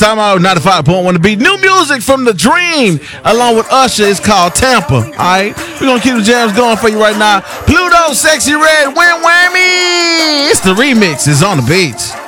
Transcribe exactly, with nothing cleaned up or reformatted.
Time out ninety-five point one to beat. New music from The Dream along with Usher. It's called Tampa. All right, we're gonna keep the jams going for you right now. Pluto, Sexy Red, Win Whammy. It's the remix. It's on the beats.